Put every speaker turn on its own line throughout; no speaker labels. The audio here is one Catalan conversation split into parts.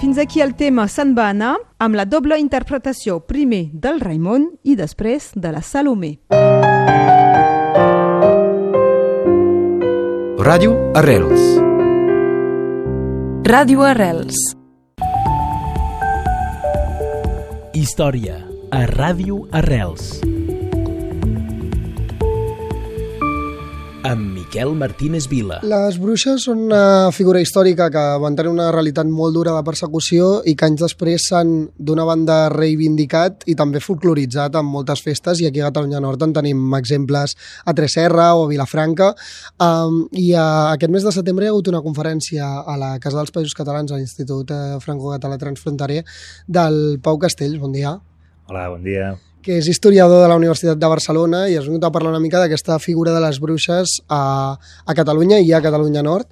fins aquí el tema Se'n va anar, amb la doble interpretació primer del Raimon i després de la Salomé.
Ràdio Arrels.
Ràdio Arrels.
Història a Ràdio Arrels. Amb Miquel Martínez Vila.
Les bruixes són una figura històrica que van tenir una realitat molt dura de persecució i que anys després s'han d'una banda reivindicat i també folcloritzat en moltes festes, i aquí a Catalunya Nord en tenim exemples a Tresserra o a Vilafranca. Aquest mes de setembre hi ha hagut una conferència a la Casa dels Països Catalans, a l'Institut Franco-Català Transfronterer, del Pau Castells. Bon dia.
Hola, bon dia.
Que és historiador de la Universitat de Barcelona i has vingut a parlar una mica d'aquesta figura de les bruixes a Catalunya i a Catalunya Nord.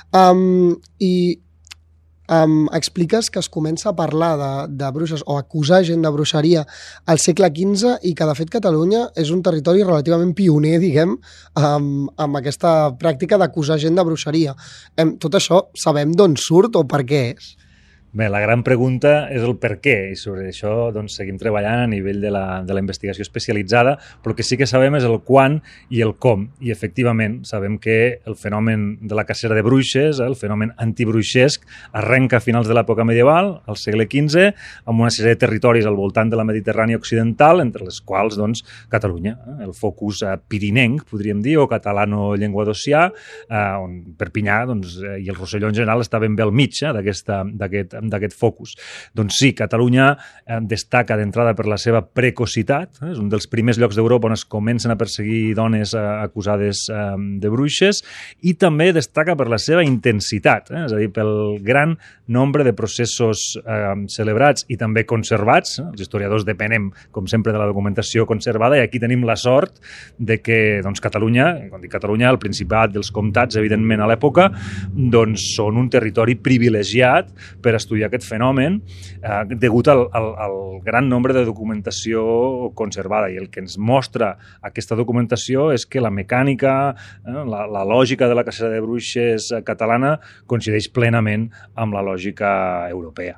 Expliques que es comença a parlar de bruixes o acusar gent de bruixeria al segle XV i que, de fet, Catalunya és un territori relativament pioner, diguem, amb aquesta pràctica d'acusar gent de bruixeria. Tot això sabem d'on surt o per què és?
Bé, la gran pregunta és el per què, i sobre això doncs, seguim treballant a nivell de la investigació especialitzada, però el que sí que sabem és el quan i el com. I efectivament sabem que el fenomen de la cacera de bruixes, el fenomen antibruixesc, arrenca a finals de l'època medieval, al segle XV, amb una sèrie de territoris al voltant de la Mediterrània occidental, entre les quals doncs, Catalunya, el focus pirinenc, podríem dir, o catalano-llenguadocià, on Perpinyà doncs, i el Rosselló en general estaven bé al mig d'aquest focus. Doncs sí, Catalunya destaca d'entrada per la seva precocitat, és un dels primers llocs d'Europa on es comencen a perseguir dones acusades de bruixes, i també destaca per la seva intensitat, és a dir, pel gran nombre de processos celebrats i també conservats. Els historiadors depenem, com sempre, de la documentació conservada, i aquí tenim la sort de que doncs, Catalunya, quan dic Catalunya, el Principat dels Comtats, evidentment a l'època, doncs són un territori privilegiat per estudiar aquest fenomen degut al gran nombre de documentació conservada. I el que ens mostra aquesta documentació és que la mecànica, la lògica de la cacera de bruixes catalana coincideix plenament amb la lògica europea.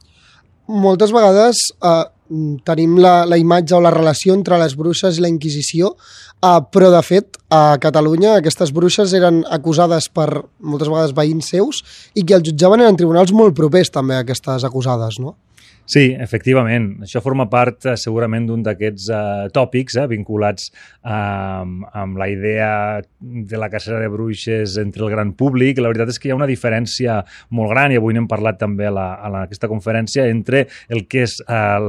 Moltes vegades tenim la imatge o la relació entre les bruixes i la Inquisició, però de fet a Catalunya aquestes bruixes eren acusades per moltes vegades veïns seus i que els jutjaven en tribunals molt propers també a aquestes acusades, no?
Sí, efectivament. Això forma part segurament d'un d'aquests tòpics vinculats amb la idea de la cacera de bruixes entre el gran públic. La veritat és que hi ha una diferència molt gran, i avui n'hem parlat també a aquesta conferència, entre el que és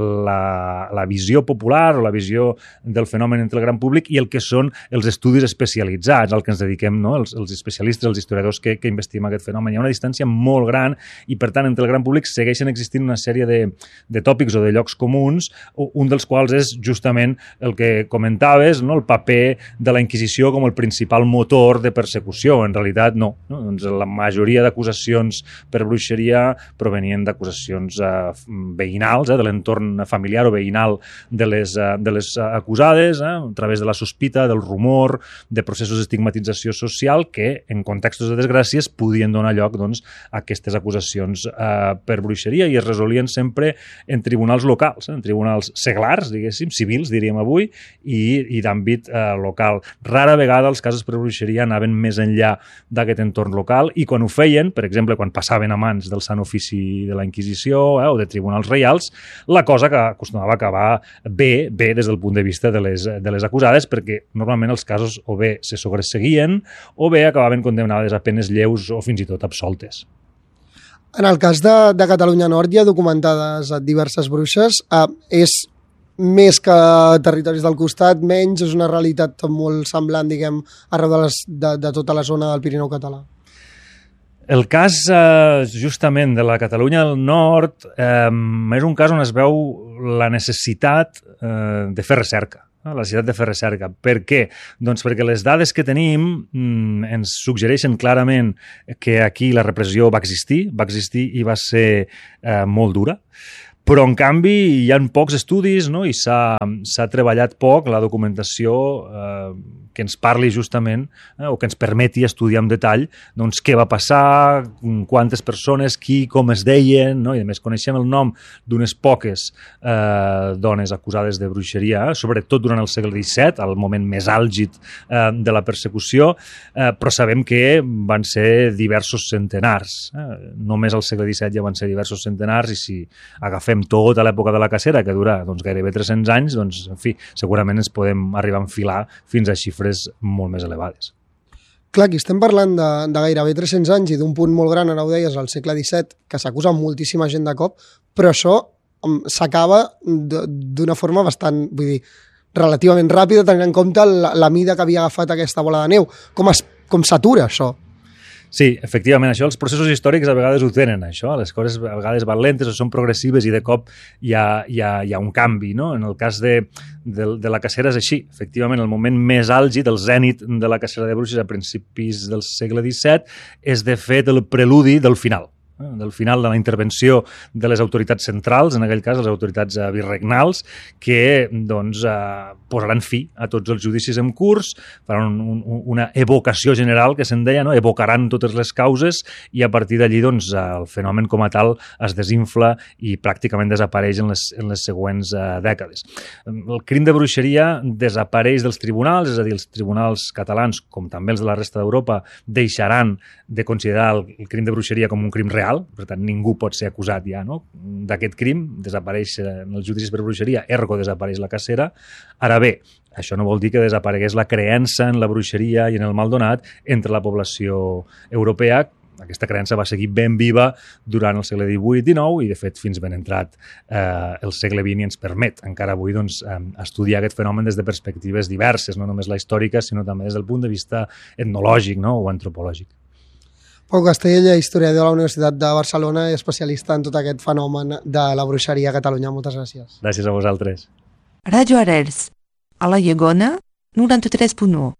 la visió popular o la visió del fenomen entre el gran públic i el que són els estudis especialitzats al que ens dediquem, no? Els especialistes, els historiadors que investiguen aquest fenomen. Hi ha una distància molt gran i, per tant, entre el gran públic segueixen existint una sèrie de tòpics o de llocs comuns, un dels quals és justament el que comentaves, no? El paper de la Inquisició com el principal motor de persecució. En realitat, no. Doncs la majoria d'acusacions per bruixeria provenien d'acusacions veïnals, de l'entorn familiar o veïnal de les acusades, a través de la sospita, del rumor, de processos d'estigmatització social que, en contextos de desgràcies, podien donar lloc doncs, a aquestes acusacions per bruixeria, i es resolien sempre en tribunals locals, en tribunals seglars, diguéssim, civils, diríem avui, i d'àmbit local. Rara vegada els casos per bruixeria anaven més enllà d'aquest entorn local, i quan ho feien, per exemple, quan passaven a mans del Sant Ofici de la Inquisició o de tribunals reials, la cosa que acostumava a acabar bé des del punt de vista de les acusades, perquè normalment els casos o bé se sobreseguien o bé acabaven condemnades a penes lleus o fins i tot absoltes.
En el cas de Catalunya Nord hi ha documentades diverses bruixes. És més que territoris del costat, menys, és una realitat molt semblant, diguem, arreu de tota la zona del Pirineu català.
El cas, justament, de la Catalunya del Nord és un cas on es veu la necessitat de fer recerca. La necessitat de fer recerca. Per què? Doncs perquè les dades que tenim ens suggereixen clarament que aquí la repressió va existir i va ser molt dura, però en canvi hi ha pocs estudis, no? I s'ha treballat poc la documentació que ens parli justament o que ens permeti estudiar en detall doncs, què va passar, quantes persones, qui, com es deien, no? I a més coneixem el nom d'unes poques dones acusades de bruixeria, sobretot durant el segle XVII, al moment més àlgid de la persecució, però sabem que van ser diversos centenars. Només al segle XVII ja van ser diversos centenars i si agafem tota l'època de la cacera, que dura doncs, gairebé 300 anys, doncs, en fi, segurament ens podem arribar a enfilar fins a xifres molt més elevades.
Clar, aquí estem parlant de gairebé 300 anys i d'un punt molt gran, ara ho deies, al segle XVII, que s'acusa moltíssima gent de cop, però això s'acaba d'una forma bastant, vull dir, relativament ràpida, tenint en compte la mida que havia agafat aquesta bola de neu. Com s'atura això?
Sí, efectivament, això, els processos històrics a vegades ho tenen, això, les coses a vegades van lentes o són progressives i de cop hi ha un canvi, no? En el cas de la cacera és així, efectivament, el moment més àlgid, el zènit de la cacera de bruixes a principis del segle XVII és de fet el preludi del final de la intervenció de les autoritats centrals, en aquell cas les autoritats virregnals, que doncs, posaran fi a tots els judicis en curs, faran una evocació general, que se'n deia, no? Evocaran totes les causes i a partir d'allí doncs, el fenomen com a tal es desinfla i pràcticament desapareix en les següents dècades. El crim de bruixeria desapareix dels tribunals, és a dir, els tribunals catalans, com també els de la resta d'Europa, deixaran de considerar el crim de bruixeria com un crim real, per tant ningú pot ser acusat ja, no? D'aquest crim, desapareix en els judicis per bruixeria, ergo desapareix la cacera. Ara bé, això no vol dir que desaparegués la creença en la bruixeria i en el mal donat entre la població europea. Aquesta creença va seguir ben viva durant el segle XVIII-XIX i, de fet, fins ben entrat el segle XX i ens permet encara avui doncs, estudiar aquest fenomen des de perspectives diverses, no només la històrica, sinó també des del punt de vista etnològic, no? O antropològic.
Pau Castell, historiador de la Universitat de Barcelona i especialista en tot aquest fenomen de la bruixeria a Catalunya. Moltes gràcies.
Gràcies a vosaltres.
Ràdio Arrels, a la Llegona, 93.1.